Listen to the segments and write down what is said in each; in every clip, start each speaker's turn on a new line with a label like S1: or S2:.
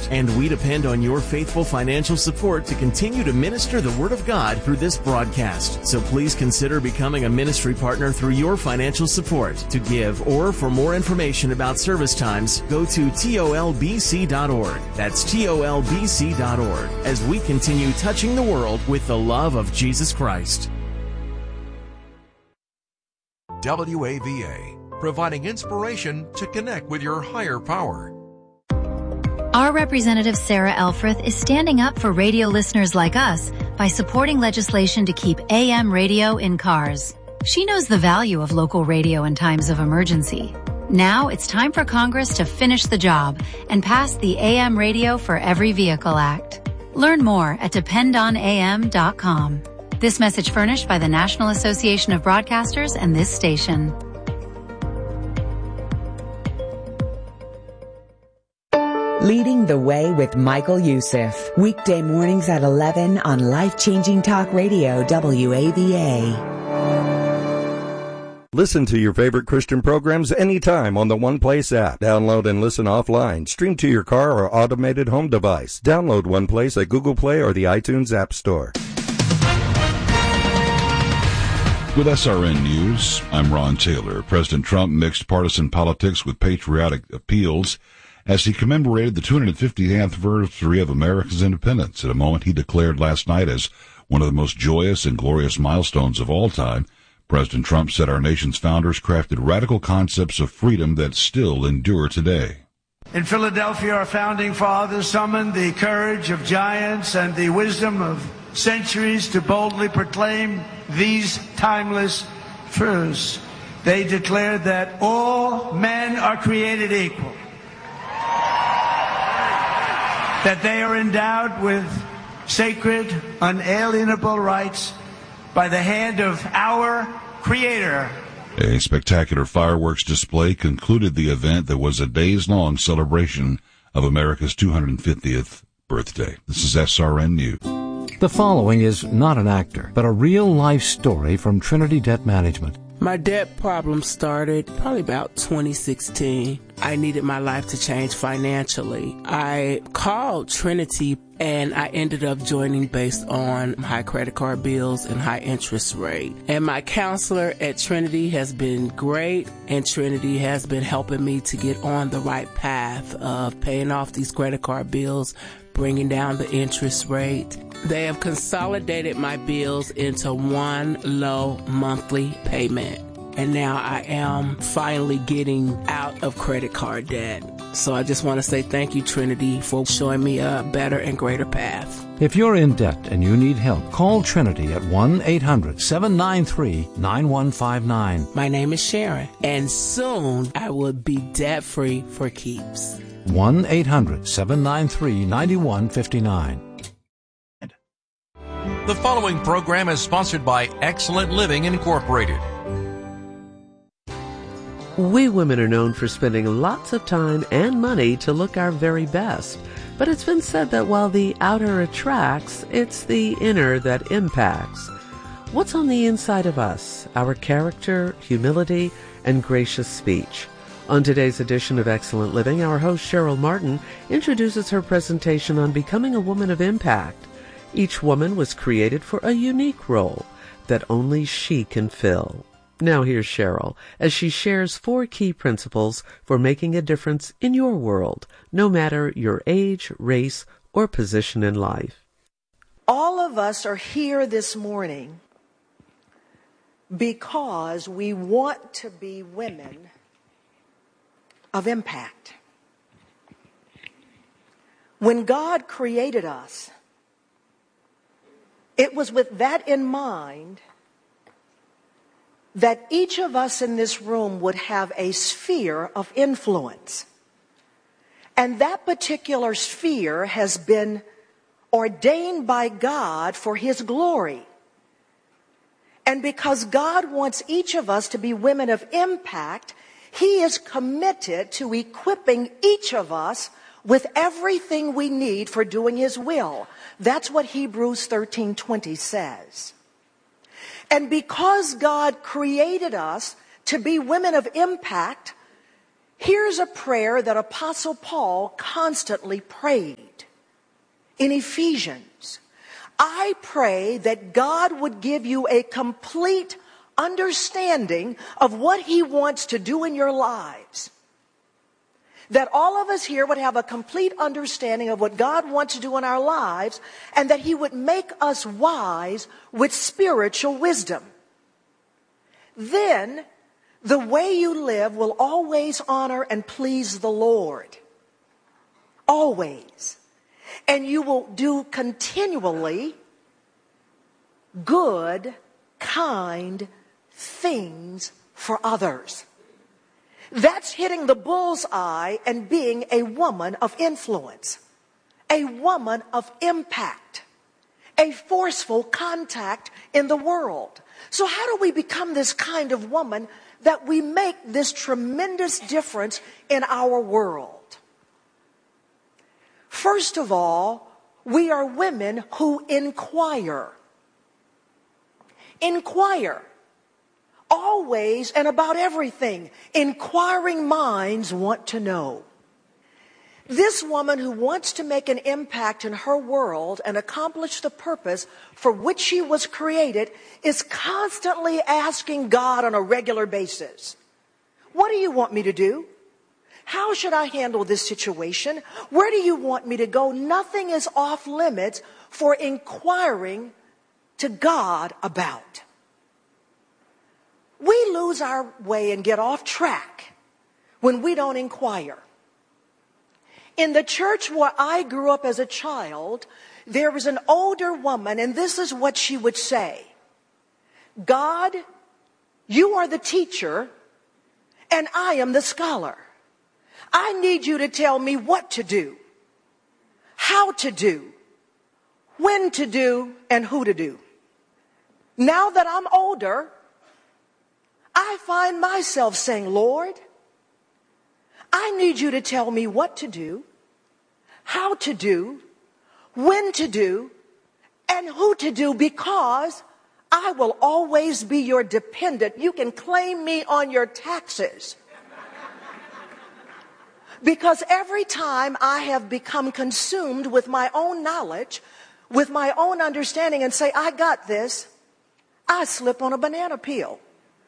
S1: and we depend on your faithful financial support to continue to minister the Word of God through this broadcast. So please consider becoming a ministry partner through your financial support. To give or for more information about service times, go to tolbc.org. That's tolbc.org as we continue touching the world with the love of Jesus Christ.
S2: WAVA, providing inspiration to connect with your higher power.
S3: Our representative Sarah Elfreth is standing up for radio listeners like us by supporting legislation to keep AM radio in cars. She knows the value of local radio in times of emergency. Now it's time for Congress to finish the job and pass the AM Radio for Every Vehicle Act. Learn more at dependonam.com. This message furnished by the National Association of Broadcasters and this station.
S4: Leading the Way with Michael Youssef. Weekday mornings at 11 on Life-Changing Talk Radio, WAVA.
S5: Listen to your favorite Christian programs anytime on the One Place app. Download and listen offline. Stream to your car or automated home device. Download One Place at Google Play or the iTunes App Store.
S6: With SRN News, I'm Ron Taylor. President Trump mixed partisan politics with patriotic appeals as he commemorated the 250th anniversary of America's independence at a moment he declared last night as one of the most joyous and glorious milestones of all time. President Trump said our nation's founders crafted radical concepts of freedom that still endure today.
S7: In Philadelphia, our founding fathers summoned the courage of giants and the wisdom of centuries to boldly proclaim these timeless truths. They declared that all men are created equal, that they are endowed with sacred, unalienable rights by the hand of our Creator.
S6: A spectacular fireworks display concluded the event that was a days-long celebration of America's 250th birthday. This is SRN News.
S8: The following is not an actor, but a real-life story from Trinity Debt Management.
S9: My debt problem started probably about 2016. I needed my life to change financially. I called Trinity and I ended up joining based on high credit card bills and high interest rate. And my counselor at Trinity has been great, and Trinity has been helping me to get on the right path of paying off these credit card bills, bringing down the interest rate. They have consolidated my bills into one low monthly payment. And now I am finally getting out of credit card debt. So I just want to say thank you, Trinity, for showing me a better and greater path.
S8: If you're in debt and you need help, call Trinity at 1-800-793-9159.
S9: My name is Sharon, and soon I will be debt-free for keeps.
S8: 1-800-793-9159.
S2: The following program is sponsored by Excellent Living Incorporated.
S10: We women are known for spending lots of time and money to look our very best. But it's been said that while the outer attracts, it's the inner that impacts. What's on the inside of us? Our character, humility, and gracious speech. On today's edition of Excellent Living, our host Cheryl Martin introduces her presentation on becoming a woman of impact. Each woman was created for a unique role that only she can fill. Now here's Cheryl as she shares 4 key principles for making a difference in your world, no matter your age, race, or position in life.
S11: All of us are here this morning because we want to be women of impact. When God created us, it was with that in mind that each of us in this room would have a sphere of influence. And that particular sphere has been ordained by God for His glory. And because God wants each of us to be women of impact, He is committed to equipping each of us with everything we need for doing His will. That's what Hebrews 13:20 says. And because God created us to be women of impact, Here's a prayer that Apostle Paul constantly prayed in Ephesians. I pray that God would give you a complete understanding of what He wants to do in your lives. That all of us here would have a complete understanding of what God wants to do in our lives, and that He would make us wise with spiritual wisdom. Then, the way you live will always honor and please the Lord. Always. And you will do continually good, kind things for others. That's hitting the bullseye and being a woman of influence, a woman of impact, a forceful contact in the world. So how do we become this kind of woman that we make this tremendous difference in our world? First of all, we are women who inquire. Inquire. Always and about everything. Inquiring minds want to know. This woman who wants to make an impact in her world and accomplish the purpose for which she was created is constantly asking God on a regular basis, what do you want me to do? How should I handle this situation? Where do you want me to go? Nothing is off limits for inquiring to God about. We lose our way and get off track when we don't inquire. In the church where I grew up as a child, there was an older woman, and this is what she would say. God, you are the teacher, and I am the scholar. I need you to tell me what to do, how to do, when to do, and who to do. Now that I'm older, I find myself saying, Lord, I need you to tell me what to do, how to do, when to do, and who to do, because I will always be your dependent. You can claim me on your taxes. Because every time I have become consumed with my own knowledge, with my own understanding, and say, I got this, I slip on a banana peel.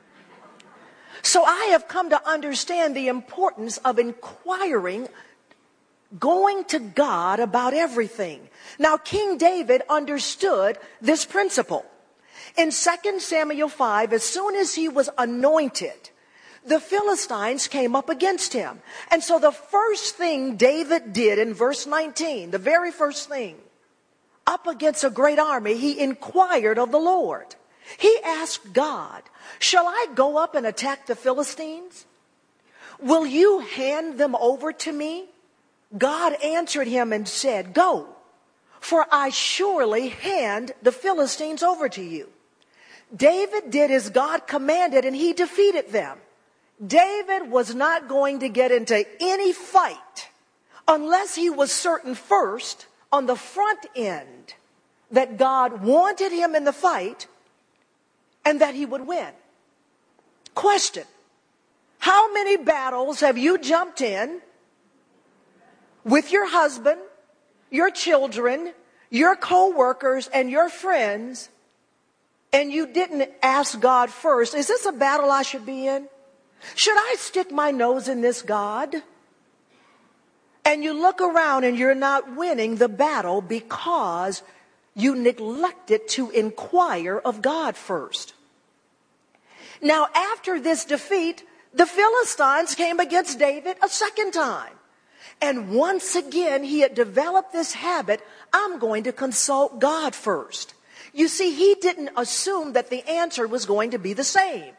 S11: So I have come to understand the importance of inquiring, going to God about everything. Now, King David understood this principle. In 2 Samuel 5, as soon as he was anointed, the Philistines came up against him. And so the first thing David did in verse 19, the very first thing, up against a great army, he inquired of the Lord. He asked God, shall I go up and attack the Philistines? Will you hand them over to me? God answered him and said, go, for I surely hand the Philistines over to you. David did as God commanded, and he defeated them. David was not going to get into any fight unless he was certain first on the front end that God wanted him in the fight and that he would win. Question: how many battles have you jumped in with your husband, your children, your co-workers, and your friends, and you didn't ask God first, is this a battle I should be in? Should I stick my nose in this, God? And you look around and you're not winning the battle because you neglected to inquire of God first. Now, after this defeat, the Philistines came against David a second time. And once again, he had developed this habit, I'm going to consult God first. You see, he didn't assume that the answer was going to be the same.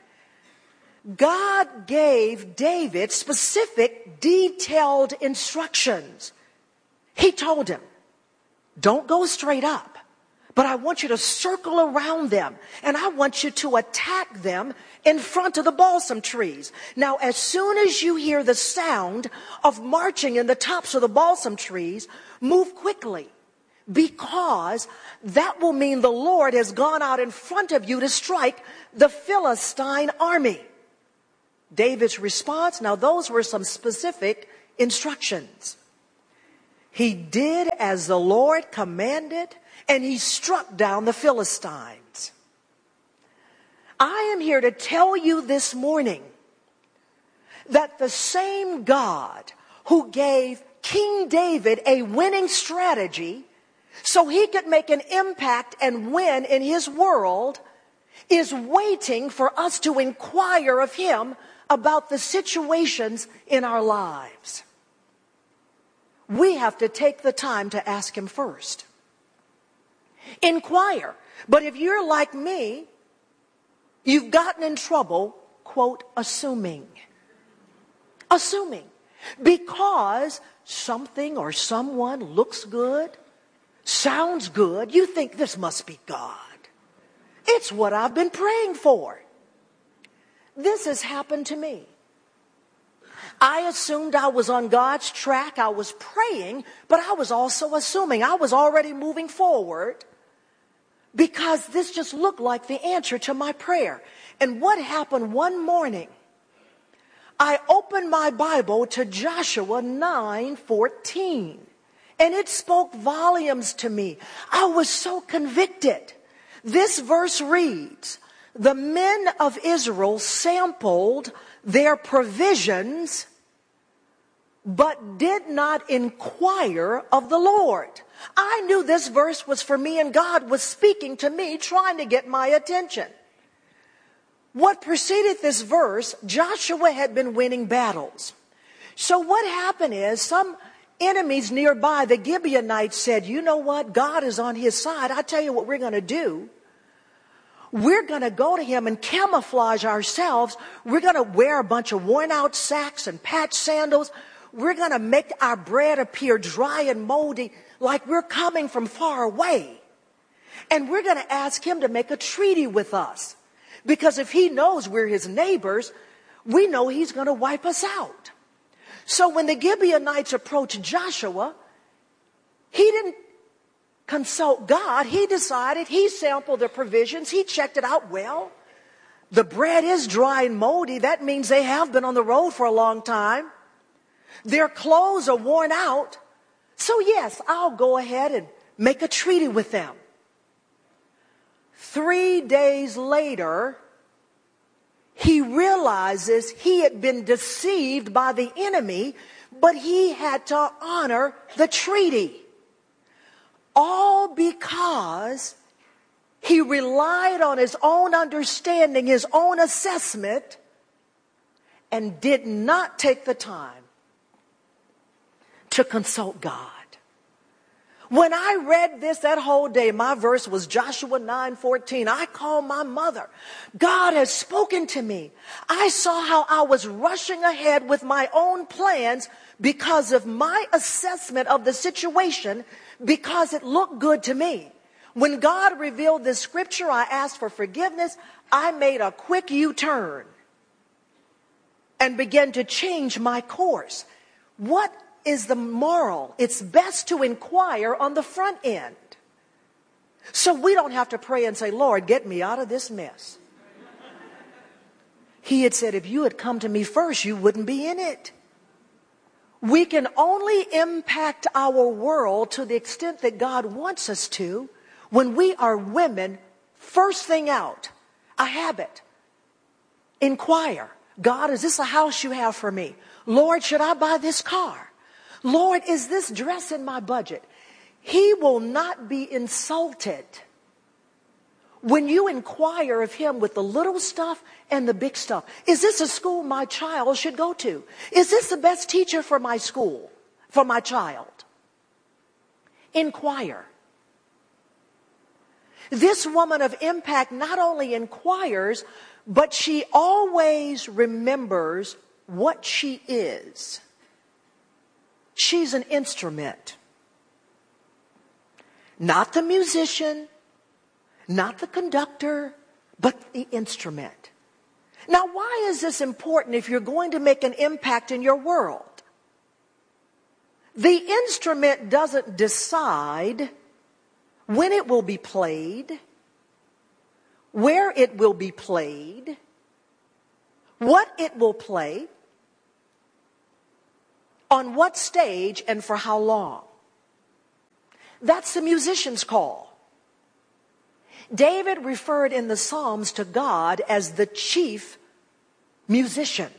S11: God gave David specific, detailed instructions. He told him, don't go straight up, but I want you to circle around them, and I want you to attack them in front of the balsam trees. Now, as soon as you hear the sound of marching in the tops of the balsam trees, move quickly, because that will mean the Lord has gone out in front of you to strike the Philistine army. David's response, now those were some specific instructions. He did as the Lord commanded, and he struck down the Philistines. I am here to tell you this morning that the same God who gave King David a winning strategy so he could make an impact and win in his world is waiting for us to inquire of him about the situations in our lives. We have to take the time to ask him first. Inquire. But if you're like me, you've gotten in trouble, quote, assuming. Assuming. Because something or someone looks good, sounds good, you think this must be God. It's what I've been praying for. This has happened to me. I assumed I was on God's track. I was praying, but I was also assuming I was already moving forward because this just looked like the answer to my prayer. And what happened one morning, I opened my Bible to Joshua 9:14, and it spoke volumes to me. I was so convicted. This verse reads, the men of Israel sampled their provisions, but did not inquire of the Lord. I knew this verse was for me, and God was speaking to me, trying to get my attention. What preceded this verse, Joshua had been winning battles. So what happened is some enemies nearby, the Gibeonites, said, you know what? God is on his side. I tell you what we're going to do. We're going to go to him and camouflage ourselves. We're going to wear a bunch of worn out sacks and patched sandals. We're going to make our bread appear dry and moldy like we're coming from far away. And we're going to ask him to make a treaty with us. Because if he knows we're his neighbors, we know he's going to wipe us out. So when the Gibeonites approached Joshua, he didn't consult God. He decided, he sampled the provisions. He checked it out. Well, the bread is dry and moldy. That means they have been on the road for a long time. Their clothes are worn out. So yes, I'll go ahead and make a treaty with them. 3 days later, he realizes he had been deceived by the enemy, but he had to honor the treaty. All because he relied on his own understanding, his own assessment, and did not take the time to consult God. When I read this that whole day, my verse was Joshua 9:14. I called my mother. God has spoken to me. I saw how I was rushing ahead with my own plans because of my assessment of the situation, because it looked good to me. When God revealed this scripture, I asked for forgiveness. I made a quick U-turn and began to change my course. What is the moral? It's best to inquire on the front end, so we don't have to pray and say, Lord, get me out of this mess. He had said, if you had come to me first, you wouldn't be in it. We can only impact our world to the extent that God wants us to when we are women, first thing out, a habit. Inquire. God, is this a house you have for me? Lord, should I buy this car? Lord, is this dress in my budget? He will not be insulted when you inquire of him with the little stuff and the big stuff. Is this a school my child should go to? Is this the best teacher for my school, for my child? Inquire. This woman of impact not only inquires, but she always remembers what she is. She's an instrument. Not the musician, not the conductor, but the instrument. Now, why is this important if you're going to make an impact in your world? The instrument doesn't decide when it will be played, where it will be played, what it will play, on what stage, and for how long. That's the musician's call. David referred in the Psalms to God as the chief musician.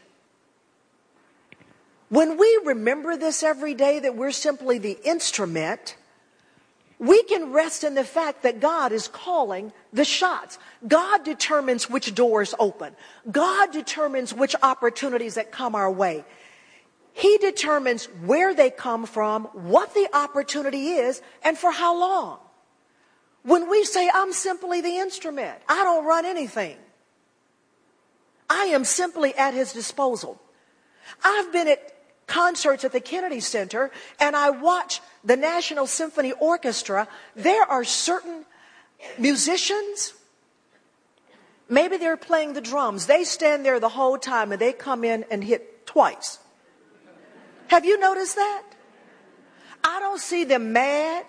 S11: When we remember this every day, that we're simply the instrument, we can rest in the fact that God is calling the shots. God determines which doors open. God determines which opportunities that come our way. He determines where they come from, what the opportunity is, and for how long. When we say, I'm simply the instrument, I don't run anything, I am simply at his disposal. I've been at concerts at the Kennedy Center, and I watch the National Symphony Orchestra. There are certain musicians, maybe they're playing the drums. They stand there the whole time, and they come in and hit twice. Have you noticed that? I don't see them mad.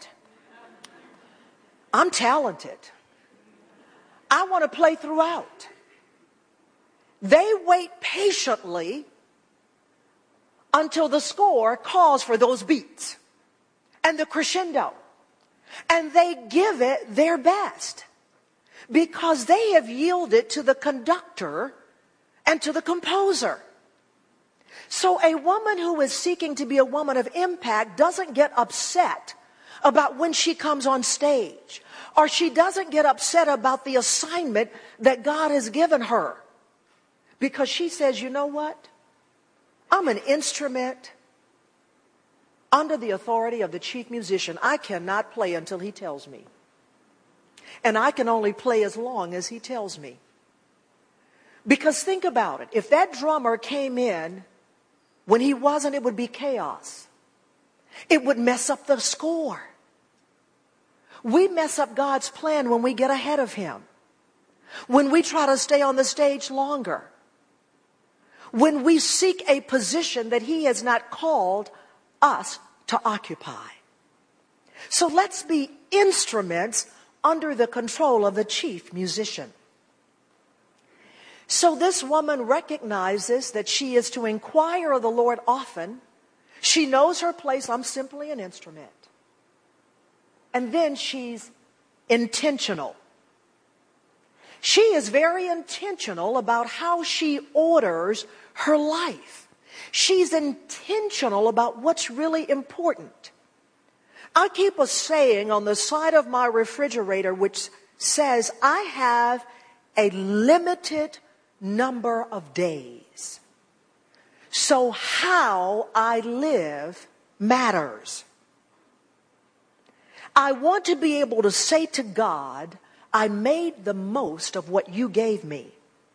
S11: I'm talented. I want to play throughout. They wait patiently until the score calls for those beats and the crescendo. And they give it their best because they have yielded to the conductor and to the composer. So a woman who is seeking to be a woman of impact doesn't get upset about when she comes on stage, or she doesn't get upset about the assignment that God has given her, because she says, you know what? I'm an instrument under the authority of the chief musician. I cannot play until he tells me. And I can only play as long as he tells me. Because think about it. If that drummer came in when he wasn't, it would be chaos. It would mess up the score. We mess up God's plan when we get ahead of him. When we try to stay on the stage longer. When we seek a position that he has not called us to occupy. So let's be instruments under the control of the chief musician. So this woman recognizes that she is to inquire of the Lord often. She knows her place. I'm simply an instrument. And then she's intentional. She is very intentional about how she orders her life. She's intentional about what's really important. I keep a saying on the side of my refrigerator which says, I have a limited number of days. So how I live matters. I want to be able to say to God, I made the most of what you gave me.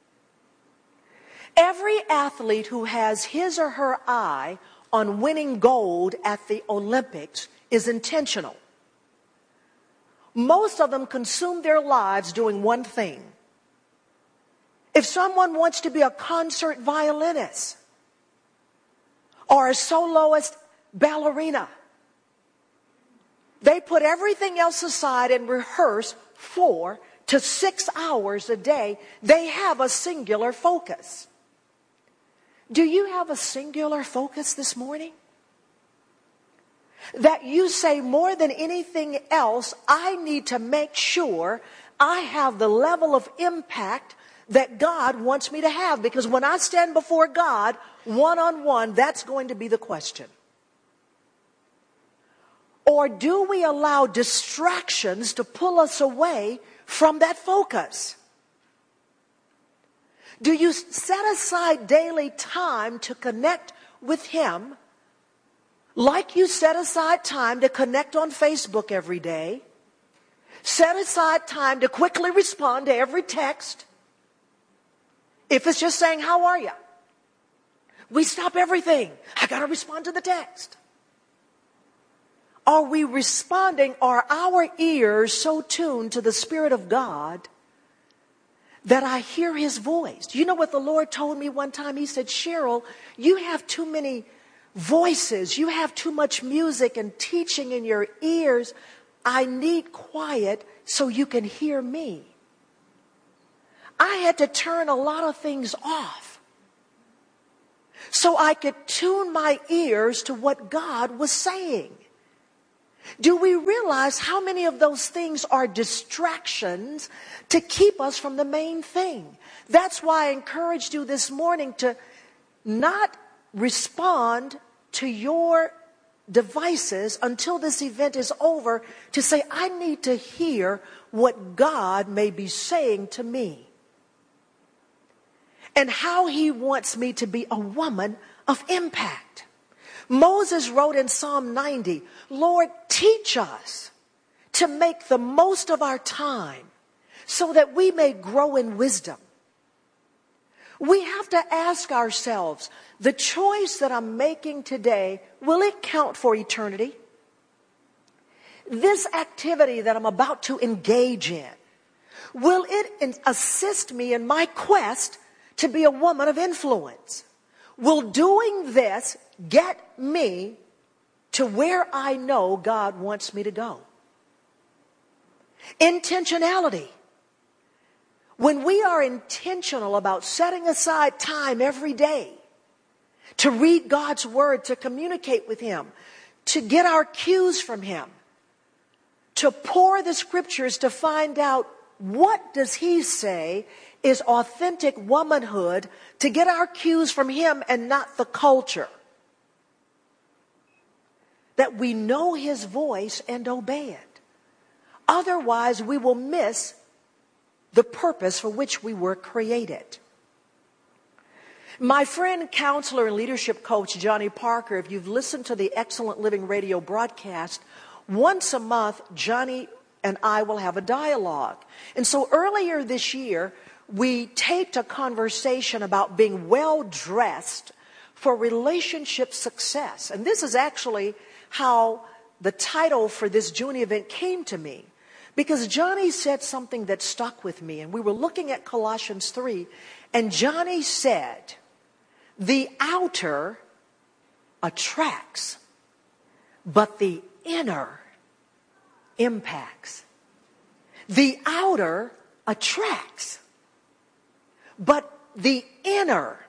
S11: Every athlete who has his or her eye on winning gold at the Olympics is intentional. Most of them consume their lives doing one thing. If someone wants to be a concert violinist or a soloist ballerina, they put everything else aside and rehearse 4 to 6 hours a day. They have a singular focus. Do you have a singular focus this morning? That you say, more than anything else, I need to make sure I have the level of impact that God wants me to have. Because when I stand before God one-on-one, that's going to be the question. Or do we allow distractions to pull us away from that focus? Do you set aside daily time to connect with him like you set aside time to connect on Facebook every day? Set aside time to quickly respond to every text. If it's just saying, how are you? We stop everything. I got to respond to the text. Are we responding? Are our ears so tuned to the Spirit of God that I hear his voice? You know what the Lord told me one time? He said, Cheryl, you have too many voices. You have too much music and teaching in your ears. I need quiet so you can hear me. I had to turn a lot of things off so I could tune my ears to what God was saying. Do we realize how many of those things are distractions to keep us from the main thing? That's why I encouraged you this morning to not respond to your devices until this event is over, to say, I need to hear what God may be saying to me and how He wants me to be a woman of impact. Moses wrote in Psalm 90, Lord, teach us to make the most of our time so that we may grow in wisdom. We have to ask ourselves, the choice that I'm making today, will it count for eternity? This activity that I'm about to engage in, will it assist me in my quest to be a woman of influence? Will doing this get me to where I know God wants me to go? Intentionality. When we are intentional about setting aside time every day to read God's Word, to communicate with Him, to get our cues from Him, to pour the Scriptures to find out what does He say is authentic womanhood, to get our cues from Him and not the culture. That we know His voice and obey it. Otherwise, we will miss the purpose for which we were created. My friend, counselor, and leadership coach, Johnny Parker, if you've listened to the Excellent Living radio broadcast, once a month, Johnny and I will have a dialogue. And so earlier this year, we taped a conversation about being well-dressed for relationship success. And this is actually how the title for this June event came to me. Because Johnny said something that stuck with me. And we were looking at Colossians 3. And Johnny said, the outer attracts, but the inner impacts. The outer attracts, but the inner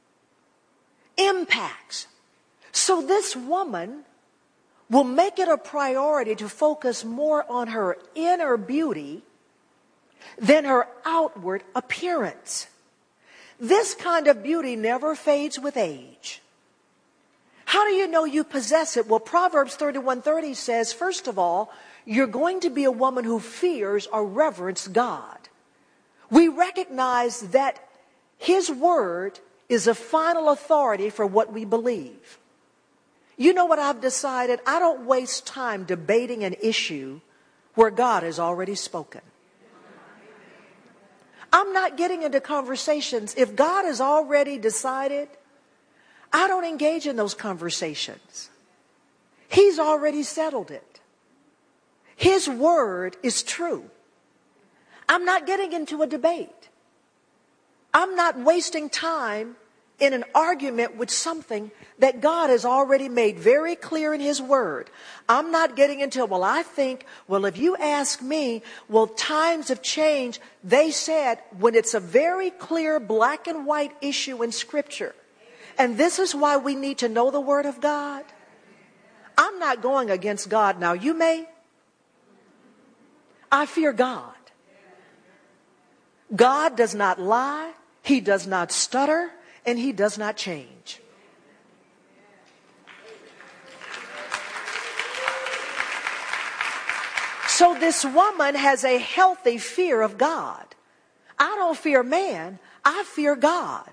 S11: impacts. So this woman will make it a priority to focus more on her inner beauty than her outward appearance. This kind of beauty never fades with age. How do you know you possess it? Well, Proverbs 31:30 says, first of all, you're going to be a woman who fears or reverences God. We recognize that His Word is a final authority for what we believe. You know what I've decided? I don't waste time debating an issue where God has already spoken. I'm not getting into conversations. If God has already decided, I don't engage in those conversations. He's already settled it. His Word is true. I'm not getting into a debate. I'm not wasting time in an argument with something that God has already made very clear in His Word. I'm not getting into, if you ask me, times have changed. They said, when it's a very clear black and white issue in Scripture, and this is why we need to know the Word of God. I'm not going against God. Now, you may. I fear God. God does not lie. He does not stutter. And He does not change. So this woman has a healthy fear of God. I don't fear man. I fear God.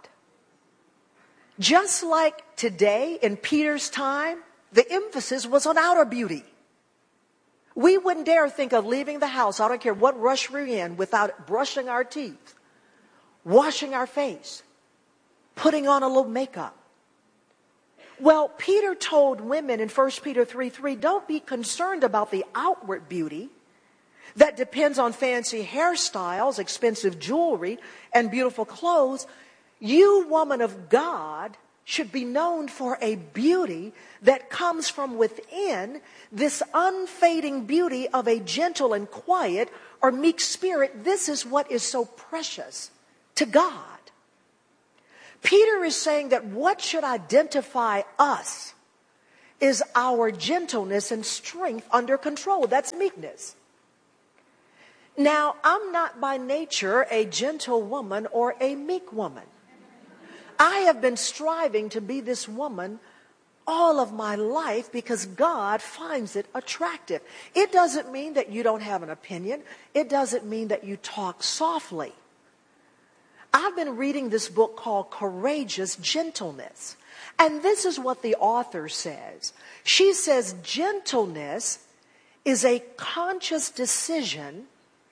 S11: Just like today in Peter's time, the emphasis was on outer beauty. We wouldn't dare think of leaving the house, I don't care what rush we're in, without brushing our teeth, washing our face, putting on a little makeup. Well, Peter told women in 1 Peter 3:3, don't be concerned about the outward beauty that depends on fancy hairstyles, expensive jewelry, and beautiful clothes. You, woman of God, should be known for a beauty that comes from within, this unfading beauty of a gentle and quiet or meek spirit. This is what is so precious to God. Peter is saying that what should identify us is our gentleness and strength under control. That's meekness. Now, I'm not by nature a gentle woman or a meek woman. I have been striving to be this woman all of my life because God finds it attractive. It doesn't mean that you don't have an opinion. It doesn't mean that you talk softly. I've been reading this book called Courageous Gentleness. And this is what the author says. She says, gentleness is a conscious decision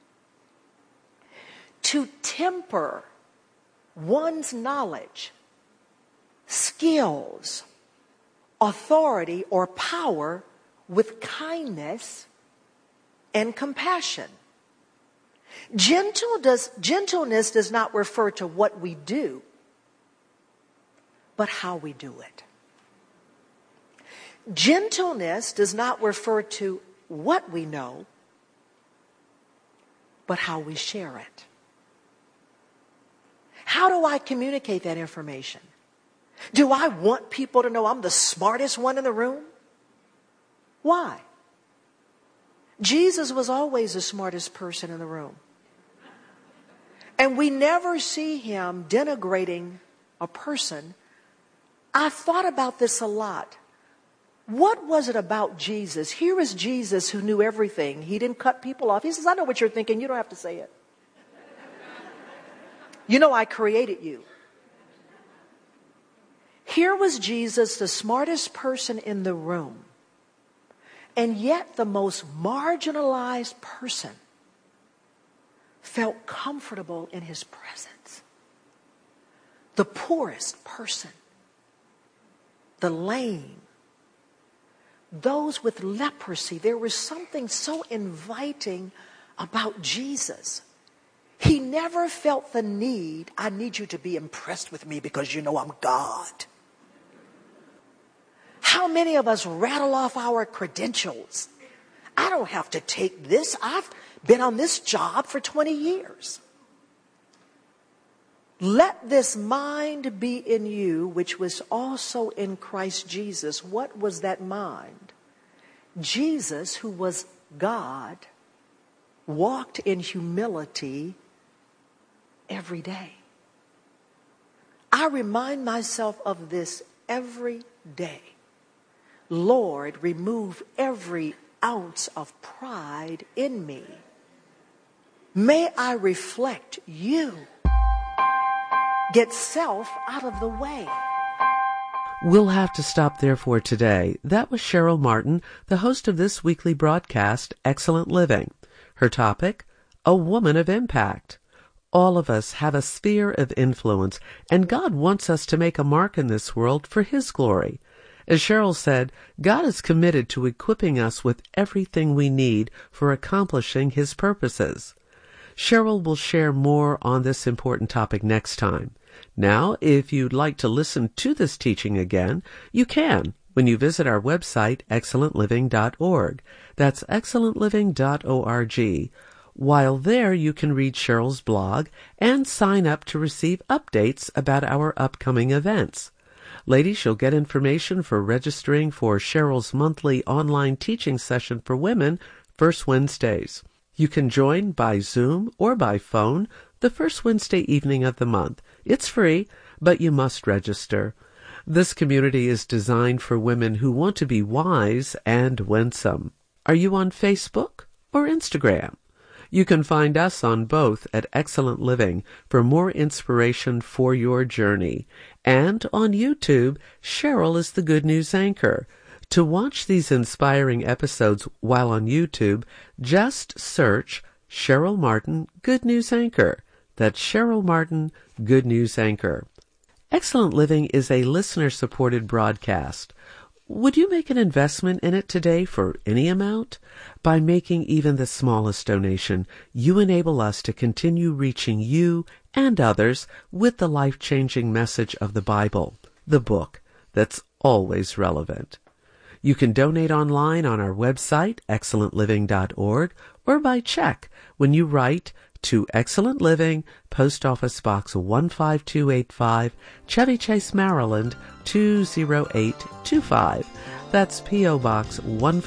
S11: to temper one's knowledge, skills, authority, or power with kindness and compassion. Gentleness does not refer to what we do, but how we do it. Gentleness does not refer to what we know, but how we share it. How do I communicate that information? Do I want people to know I'm the smartest one in the room? Why? Jesus was always the smartest person in the room. And we never see him denigrating a person. I've thought about this a lot. What was it about Jesus? Here is Jesus who knew everything. He didn't cut people off. He says, I know what you're thinking. You don't have to say it. You know I created you. Here was Jesus, the smartest person in the room, and yet the most marginalized person felt comfortable in his presence. The poorest person, the lame, those with leprosy. There was something so inviting about Jesus. He never felt the need, I need you to be impressed with me because you know I'm God. How many of us rattle off our credentials? I don't have to take this. I've been on this job for 20 years. Let this mind be in you, which was also in Christ Jesus. What was that mind? Jesus, who was God, walked in humility every day. I remind myself of this every day. Lord, remove every ounce of pride in me. May I reflect you. Get self out of the way.
S10: We'll have to stop there for today. That was Cheryl Martin, the host of this weekly broadcast, Excellent Living. Her topic, A Woman of Impact. All of us have a sphere of influence, and God wants us to make a mark in this world for His glory. As Cheryl said, God is committed to equipping us with everything we need for accomplishing His purposes. Cheryl will share more on this important topic next time. Now, if you'd like to listen to this teaching again, you can when you visit our website, excellentliving.org. That's excellentliving.org. While there, you can read Cheryl's blog and sign up to receive updates about our upcoming events. Ladies, you'll get information for registering for Cheryl's monthly online teaching session for women, first Wednesdays. You can join by Zoom or by phone the first Wednesday evening of the month. It's free, but you must register. This community is designed for women who want to be wise and winsome. Are you on Facebook or Instagram? You can find us on both at Excellent Living for more inspiration for your journey. And on YouTube, Cheryl is the Good News Anchor. To watch these inspiring episodes while on YouTube, just search Cheryl Martin Good News Anchor. That's Cheryl Martin Good News Anchor. Excellent Living is a listener-supported broadcast. Would you make an investment in it today for any amount? By making even the smallest donation, you enable us to continue reaching you and others with the life-changing message of the Bible, the book that's always relevant. You can donate online on our website, excellentliving.org, or by check when you write to Excellent Living, Post Office Box 15285, Chevy Chase, Maryland 20825. That's P.O. Box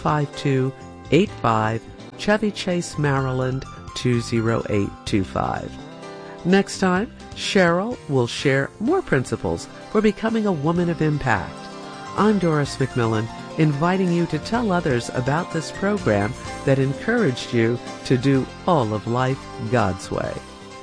S10: 15285, Chevy Chase, Maryland 20825. Next time, Cheryl will share more principles for becoming a woman of impact. I'm Doris McMillan, inviting you to tell others about this program that encouraged you to do all of life God's way.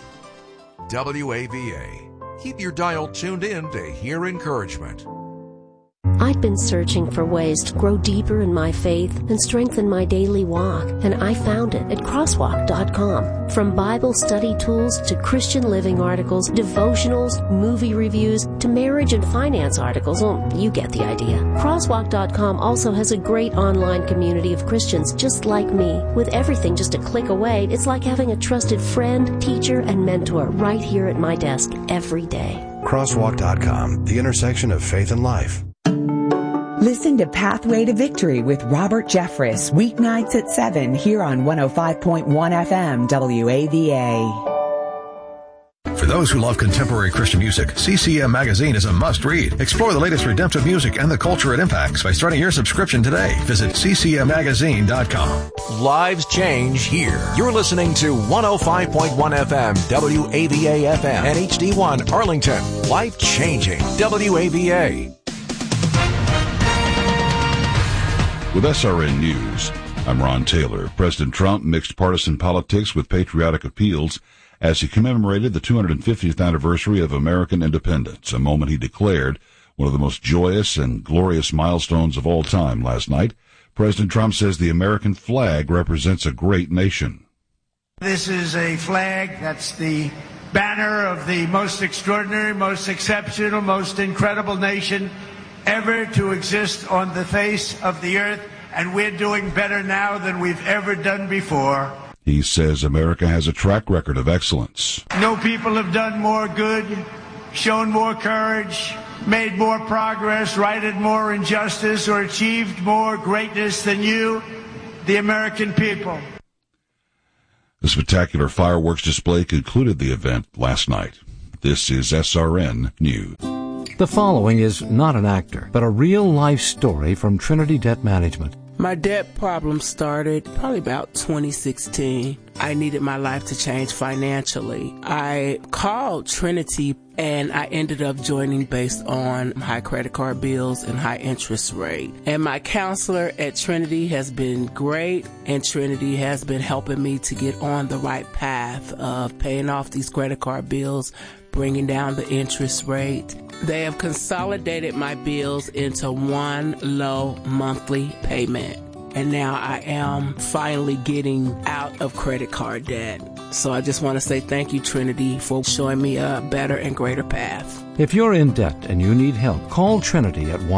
S2: WAVA. Keep your dial tuned in to hear encouragement.
S12: I'd been searching for ways to grow deeper in my faith and strengthen my daily walk, and I found it at crosswalk.com. From Bible study tools to Christian living articles, devotionals, movie reviews, to marriage and finance articles, well, you get the idea. Crosswalk.com also has a great online community of Christians just like me. With everything just a click away, it's like having a trusted friend, teacher, and mentor right here at my desk every day.
S13: Crosswalk.com, the intersection of faith and life.
S4: Listen to Pathway to Victory with Robert Jeffress, weeknights at 7 here on 105.1 FM WAVA.
S13: For those who love contemporary Christian music, CCM Magazine is a must-read. Explore the latest redemptive music and the culture it impacts by starting your subscription today. Visit ccmmagazine.com.
S2: Lives change here. You're listening to 105.1 FM, WAVA FM, and HD1 Arlington. Life changing. WAVA.
S6: With SRN News, I'm Ron Taylor. President Trump mixed partisan politics with patriotic appeals as he commemorated the 250th anniversary of American independence, a moment he declared one of the most joyous and glorious milestones of all time last night. President Trump says the American flag represents a great nation.
S7: This is a flag that's the banner of the most extraordinary, most exceptional, most incredible nation ever to exist on the face of the earth, and we're doing better now than we've ever done before.
S6: He says America has a track record of excellence.
S7: No people have done more good, shown more courage, made more progress, righted more injustice, or achieved more greatness than you, the American people.
S6: The spectacular fireworks display concluded the event last night. This is SRN News.
S8: The following is not an actor, but a real-life story from Trinity Debt Management.
S9: My debt problem started probably about 2016. I needed my life to change financially. I called Trinity and I ended up joining based on high credit card bills and high interest rate. And my counselor at Trinity has been great, and Trinity has been helping me to get on the right path of paying off these credit card bills, bringing down the interest rate. They have consolidated my bills into one low monthly payment. And now I am finally getting out of credit card debt. So I just want to say thank you, Trinity, for showing me a better and greater path.
S8: If you're in debt and you need help, call Trinity at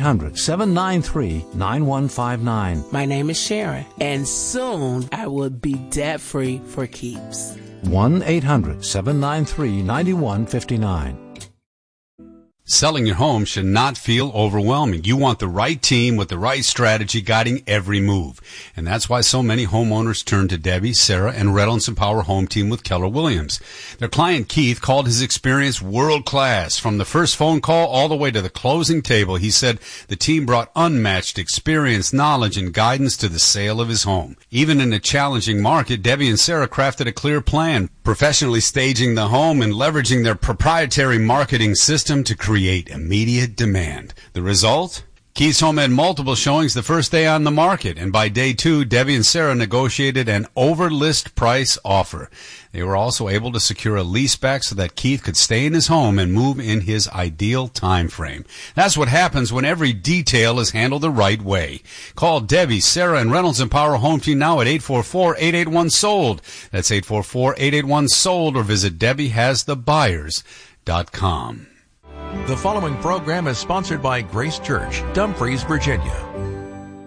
S8: 1-800-793-9159.
S9: My name is Sharon, and soon I will be debt-free for keeps.
S8: 1-800-793-9159.
S14: Selling your home should not feel overwhelming. You want the right team with the right strategy guiding every move. And that's why so many homeowners turn to Debbie, Sarah, and Reynolds & Power Home Team with Keller Williams. Their client Keith called his experience world-class. From the first phone call all the way to the closing table, he said the team brought unmatched experience, knowledge, and guidance to the sale of his home. Even in a challenging market, Debbie and Sarah crafted a clear plan, professionally staging the home and leveraging their proprietary marketing system to create immediate demand. The result? Keith's home had multiple showings the first day on the market, and by day 2, Debbie and Sarah negotiated an over-list price offer. They were also able to secure a leaseback so that Keith could stay in his home and move in his ideal time frame. That's what happens when every detail is handled the right way. Call Debbie, Sarah, and Reynolds & Power Home Team now at 844-881-SOLD. That's 844-881-SOLD, or visit DebbieHasTheBuyers.com.
S2: The following program is sponsored by Grace Church, Dumfries, Virginia.